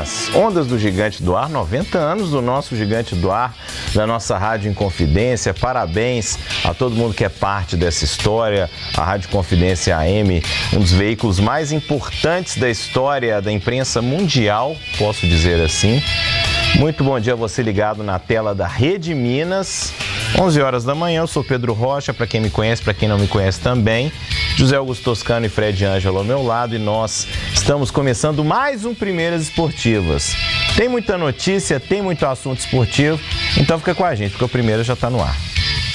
nas ondas do Gigante do Ar, 90 anos do nosso Gigante do Ar, da nossa Rádio Inconfidência. Parabéns a todo mundo que é parte dessa história. A Rádio Inconfidência AM, um dos veículos mais importantes da história da imprensa mundial, posso dizer assim. Muito bom dia a você ligado na tela da Rede Minas. 11 horas da manhã, eu sou Pedro Rocha, para quem me conhece, para quem não me conhece também. José Augusto Toscano e Fred Ângelo ao meu lado, e nós estamos começando mais um Primeiras Esportivas. Tem muita notícia, tem muito assunto esportivo, então fica com a gente, porque o Primeiro já está no ar.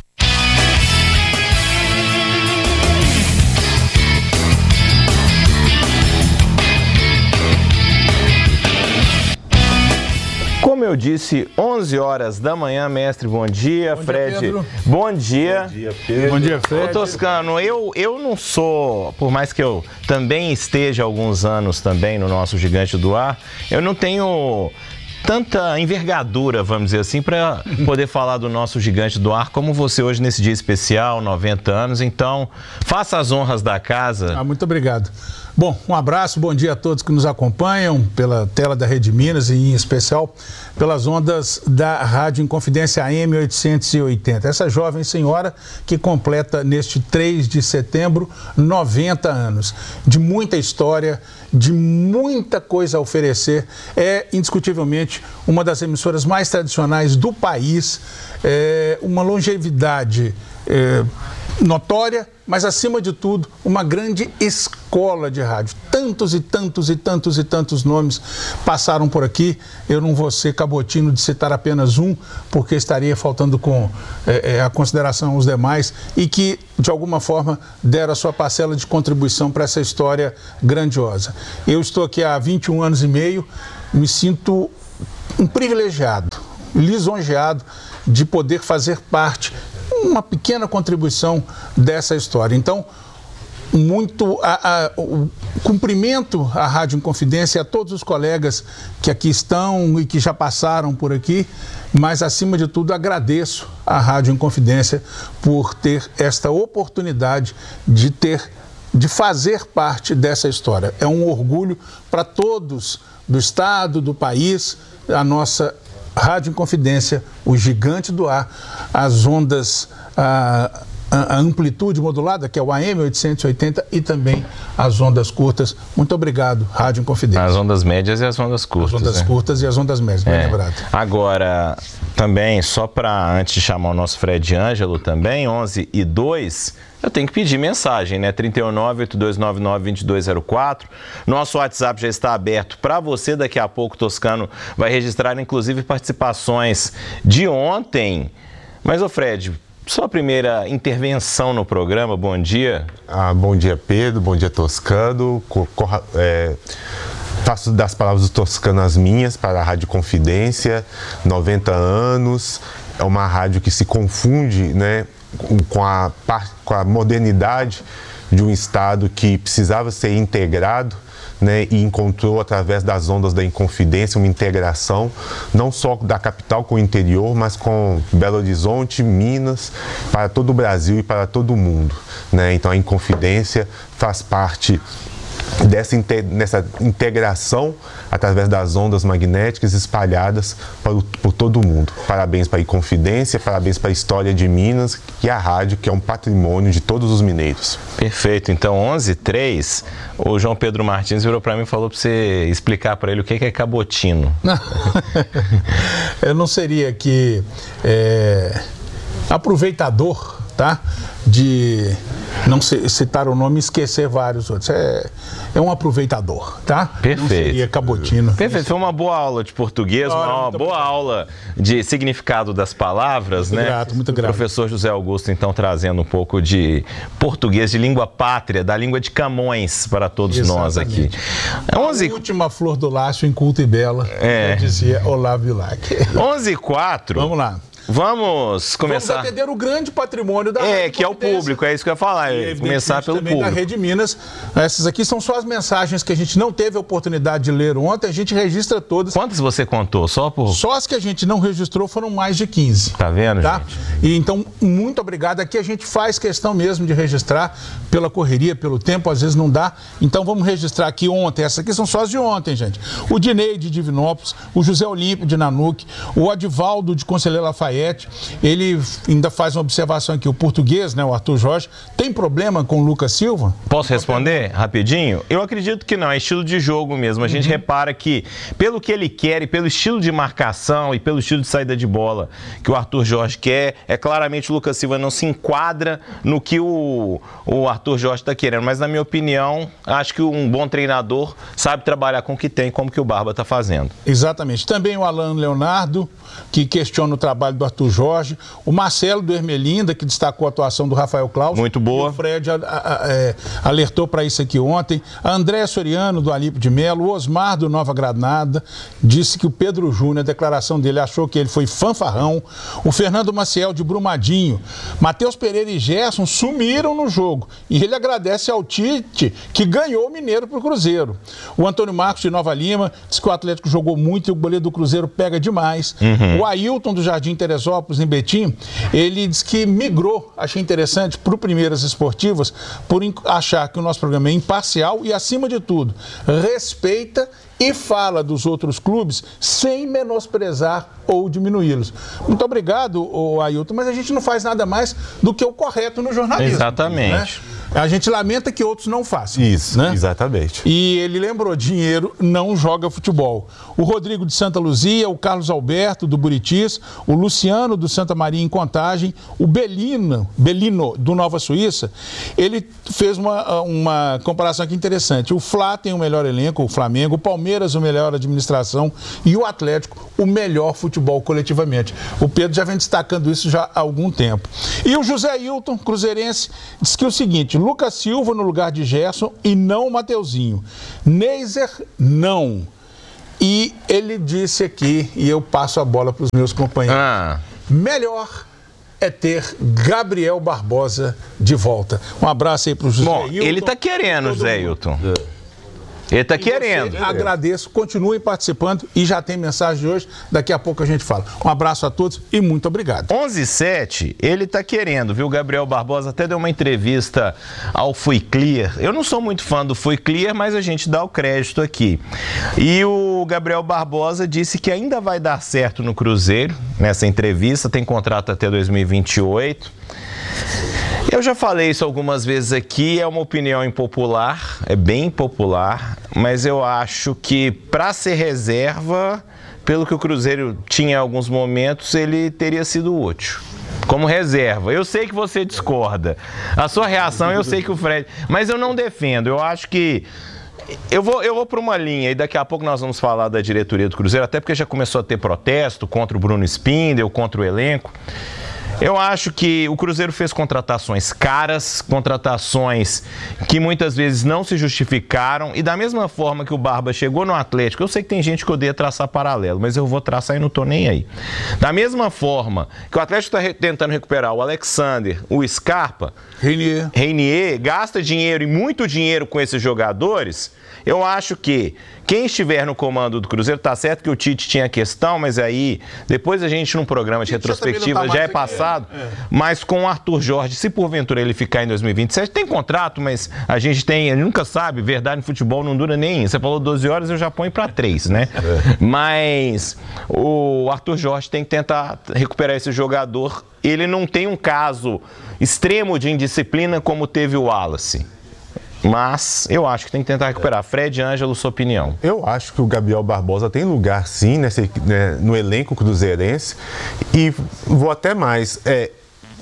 Como eu disse, 11 horas da manhã, mestre, bom dia. Bom Fred, dia, bom dia. Bom dia, Pedro. Bom dia, Fred. Ô, Toscano, eu não sou, por mais que eu também esteja há alguns anos também no nosso Gigante do Ar, eu não tenho tanta envergadura, vamos dizer assim, para poder falar do nosso Gigante do Ar como você hoje nesse dia especial, 90 anos. Então, faça as honras da casa. Muito obrigado. Bom, um abraço, bom dia a todos que nos acompanham pela tela da Rede Minas e em especial pelas ondas da Rádio Inconfidência AM 880. Essa jovem senhora que completa neste 3 de setembro 90 anos. De muita história, de muita coisa a oferecer. É indiscutivelmente uma das emissoras mais tradicionais do país. Uma longevidade notória, mas acima de tudo, uma grande escola de rádio. Tantos e tantos e tantos e tantos nomes passaram por aqui. Eu não vou ser cabotino de citar apenas um, porque estaria faltando com a consideração aos demais e que, de alguma forma, deram a sua parcela de contribuição para essa história grandiosa. Eu estou aqui há 21 anos e meio, me sinto um privilegiado, lisonjeado de poder fazer parte, uma pequena contribuição dessa história. Então, o cumprimento à Rádio Inconfidência, a todos os colegas que aqui estão e que já passaram por aqui, mas, acima de tudo, agradeço à Rádio Inconfidência por ter esta oportunidade de fazer parte dessa história. É um orgulho para todos do Estado, do país, a nossa Rádio Inconfidência, o Gigante do Ar, as ondas, a amplitude modulada, que é o AM 880, e também as ondas curtas. Muito obrigado, Rádio Inconfidência. As ondas médias e as ondas curtas. As ondas curtas e as ondas médias, bem lembrado. Agora, também, só para, antes de chamar o nosso Fred Ângelo também, 11 e 2, eu tenho que pedir mensagem, né? 319-8299-2204. Nosso WhatsApp já está aberto para você. Daqui a pouco o Toscano vai registrar, inclusive, participações de ontem. Mas, ô Fred, sua primeira intervenção no programa, bom dia. Bom dia, Pedro. Bom dia, Toscano. Faço das palavras do Toscano as minhas para a Rádio Confidência. 90 anos. É uma rádio que se confunde, né, com a modernidade de um Estado que precisava ser integrado, né, e encontrou, através das ondas da Inconfidência, uma integração não só da capital com o interior, mas com Belo Horizonte, Minas, para todo o Brasil e para todo o mundo, né? Então a Inconfidência faz parte nessa integração através das ondas magnéticas espalhadas por todo o mundo. Parabéns para a Inconfidência, parabéns para a história de Minas e a rádio, que é um patrimônio de todos os mineiros. Perfeito. Então, 11h03, o João Pedro Martins virou para mim e falou para você explicar para ele o que é cabotino. Eu não seria aqui aproveitador, tá? De não citar o nome e esquecer vários outros. É um aproveitador, tá? Perfeito. Não seria cabotino. Perfeito. Foi uma boa aula de português, uma boa aula de significado das palavras, muito né? Grato, muito grato. O professor José Augusto, então, trazendo um pouco de português, de língua pátria, da língua de Camões para todos nós aqui. A última flor do laço em culto e bela, já dizia Olavo Bilac. 11h04. Vamos lá. Vamos começar. Vamos atender o grande patrimônio da Rádio que é o público, é isso que eu ia falar. Começar pelo também público. Da Rede Minas. Essas aqui são só as mensagens que a gente não teve a oportunidade de ler ontem, a gente registra todas. Quantas você contou? Só as que a gente não registrou foram mais de 15. Tá vendo, gente? E então, muito obrigado. Aqui a gente faz questão mesmo de registrar pela correria, pelo tempo, às vezes não dá. Então vamos registrar aqui ontem. Essas aqui são só as de ontem, gente. O Dinei de Divinópolis, o José Olímpio de Nanuque, o Adivaldo de Conselheiro Lafayette. Ele ainda faz uma observação aqui. O português, né, o Arthur Jorge, tem problema com o Lucas Silva? Posso responder rapidinho? Eu acredito que não, é estilo de jogo mesmo. A gente repara que, pelo que ele quer e pelo estilo de marcação e pelo estilo de saída de bola que o Arthur Jorge quer, claramente o Lucas Silva não se enquadra no que o Arthur Jorge está querendo. Mas, na minha opinião, acho que um bom treinador sabe trabalhar com o que tem, como que o Barba está fazendo. Exatamente. Também o Alan Leonardo, que questiona o trabalho do Arthur Jorge. O Marcelo do Ermelinda, que destacou a atuação do Rafael Claus. Muito boa. E o Fred alertou para isso aqui ontem. A Andréa Soriano, do Alípio de Melo. O Osmar, do Nova Granada, disse que o Pedro Júnior, a declaração dele, achou que ele foi fanfarrão. O Fernando Maciel, de Brumadinho. Matheus Pereira e Gerson sumiram no jogo. E ele agradece ao Tite, que ganhou o Mineiro para o Cruzeiro. O Antônio Marcos, de Nova Lima, disse que o Atlético jogou muito e o goleiro do Cruzeiro pega demais. O Ailton, do Jardim Teresópolis, em Betim, ele diz que migrou, achei interessante, para o Primeiras Esportivas, por achar que o nosso programa é imparcial e, acima de tudo, respeita e fala dos outros clubes sem menosprezar ou diminuí-los. Muito obrigado, Ailton, mas a gente não faz nada mais do que o correto no jornalismo. Exatamente. Né? A gente lamenta que outros não façam. Isso, né? Exatamente. E ele lembrou, dinheiro não joga futebol. O Rodrigo de Santa Luzia, o Carlos Alberto do Buritis, o Luciano do Santa Maria em Contagem, o Belino do Nova Suíça, ele fez uma comparação aqui interessante. O Flá tem o melhor elenco, o Flamengo, o Palmeiras o melhor administração e o Atlético o melhor futebol coletivamente. O Pedro já vem destacando isso já há algum tempo. E o José Hilton, cruzeirense, diz que é o seguinte: Lucas Silva no lugar de Gerson e não o Mateuzinho. Neiser, não. E ele disse aqui, e eu passo a bola para os meus companheiros, melhor é ter Gabriel Barbosa de volta. Um abraço aí para o José Hilton. Ele está querendo, José Hilton. Ele está querendo. Agradeço, continuem participando e já tem mensagem de hoje, daqui a pouco a gente fala. Um abraço a todos e muito obrigado. 11:07, ele está querendo, viu? Gabriel Barbosa até deu uma entrevista ao Fui Clear. Eu não sou muito fã do Fui Clear, mas a gente dá o crédito aqui. E o Gabriel Barbosa disse que ainda vai dar certo no Cruzeiro, nessa entrevista, tem contrato até 2028. Eu já falei isso algumas vezes aqui, é uma opinião impopular, é bem impopular, mas eu acho que para ser reserva, pelo que o Cruzeiro tinha em alguns momentos, ele teria sido útil. Como reserva. Eu sei que você discorda. A sua reação, eu sei que o Fred... Mas eu não defendo, eu acho que... Eu vou para uma linha e daqui a pouco nós vamos falar da diretoria do Cruzeiro, até porque já começou a ter protesto contra o Bruno Spindel, contra o elenco. Eu acho que o Cruzeiro fez contratações caras, contratações que muitas vezes não se justificaram, e da mesma forma que o Barba chegou no Atlético, eu sei que tem gente que odeia traçar paralelo, mas eu vou traçar e não tô nem aí. Da mesma forma que o Atlético está tentando recuperar o Alexander, o Scarpa, Reinier, gasta dinheiro e muito dinheiro com esses jogadores, eu acho que quem estiver no comando do Cruzeiro, tá certo que o Tite tinha questão, mas aí, depois a gente num programa de retrospectiva já é passado, mas com o Arthur Jorge, se porventura ele ficar em 2027, tem contrato, mas a gente tem, ele nunca sabe, verdade no futebol não dura nem, você falou 12 horas, eu já ponho para 3, né? Mas o Arthur Jorge tem que tentar recuperar esse jogador, ele não tem um caso extremo de indisciplina como teve o Wallace. Mas eu acho que tem que tentar recuperar. Fred Ângelo, sua opinião? Eu acho que o Gabriel Barbosa tem lugar, sim, no elenco cruzeirense. E vou até mais.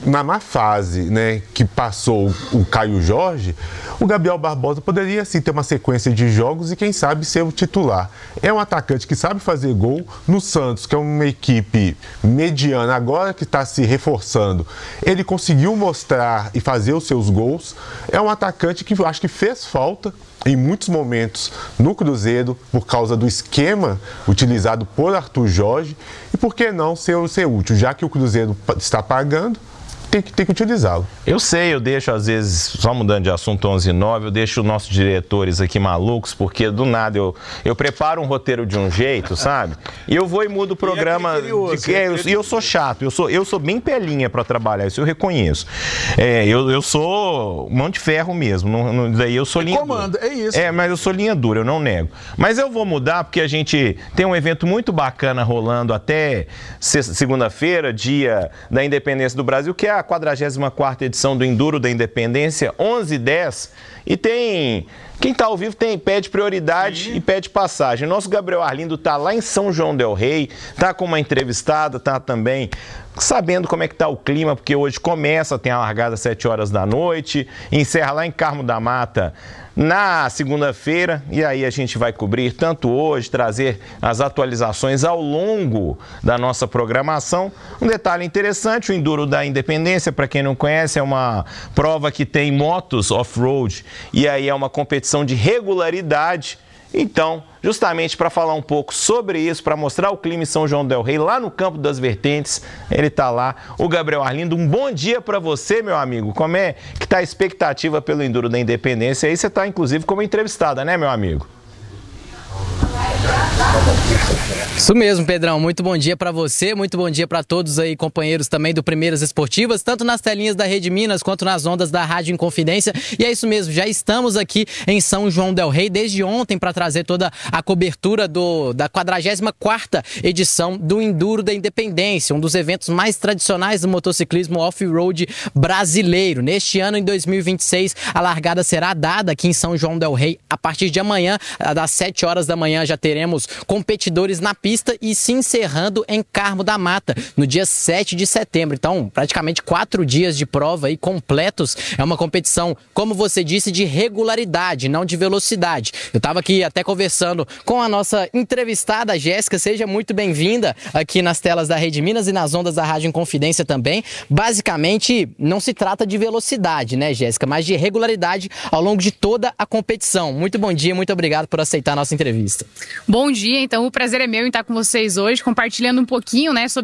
na má fase, né, que passou o Caio Jorge, o Gabriel Barbosa poderia sim ter uma sequência de jogos e quem sabe ser o titular. É um atacante que sabe fazer gol no Santos, que é uma equipe mediana agora que está se reforçando. Ele conseguiu mostrar e fazer os seus gols. É um atacante que eu acho que fez falta em muitos momentos no Cruzeiro por causa do esquema utilizado por Arthur Jorge e por que não ser útil, já que o Cruzeiro está pagando, tem que utilizá-lo. Eu sei, eu deixo às vezes, só mudando de assunto 11:09, eu deixo os nossos diretores aqui malucos, porque do nada eu preparo um roteiro de um jeito, sabe? E eu vou e mudo o programa. E eu sou chato, eu sou bem pelinha para trabalhar, isso eu reconheço. Eu sou mão de ferro mesmo, daí eu sou linha comando, dura. É isso. Mas eu sou linha dura, eu não nego. Mas eu vou mudar porque a gente tem um evento muito bacana rolando até segunda-feira, dia da Independência do Brasil, que é a 44ª edição do Enduro da Independência, 11:10, e tem... Quem está ao vivo pede prioridade e pede passagem. Nosso Gabriel Arlindo está lá em São João del Rei, está com uma entrevistada, está também sabendo como é que está o clima, porque hoje começa, tem a largada às 7 horas da noite, encerra lá em Carmo da Mata na segunda-feira, e aí a gente vai cobrir tanto hoje, trazer as atualizações ao longo da nossa programação. Um detalhe interessante, o Enduro da Independência, para quem não conhece, é uma prova que tem motos off-road, e aí é uma competição de regularidade. Então, justamente para falar um pouco sobre isso, para mostrar o clima em São João del Rei, lá no Campo das Vertentes, ele está lá, o Gabriel Arlindo. Um bom dia para você, meu amigo. Como é que está a expectativa pelo Enduro da Independência? Aí você está, inclusive, como entrevistada, né, meu amigo? Isso mesmo, Pedrão. Muito bom dia para você, muito bom dia para todos aí, companheiros também do Primeiras Esportivas, tanto nas telinhas da Rede Minas quanto nas ondas da Rádio Inconfidência. E é isso mesmo, já estamos aqui em São João del Rei desde ontem para trazer toda a cobertura da 44ª edição do Enduro da Independência, um dos eventos mais tradicionais do motociclismo off-road brasileiro. Neste ano, em 2026, a largada será dada aqui em São João del Rei a partir de amanhã, das 7 horas da manhã, já teremos competidores na pista e se encerrando em Carmo da Mata, no dia 7 de setembro. Então, praticamente 4 dias de prova aí completos. É uma competição, como você disse, de regularidade, não de velocidade. Eu estava aqui até conversando com a nossa entrevistada, Jéssica. Seja muito bem-vinda aqui nas telas da Rede Minas e nas ondas da Rádio Inconfidência também. Basicamente, não se trata de velocidade, né, Jéssica, mas de regularidade ao longo de toda a competição. Muito bom dia, muito obrigado por aceitar a nossa entrevista. Bom dia, então o prazer é meu em estar com vocês hoje, compartilhando um pouquinho, né, sobre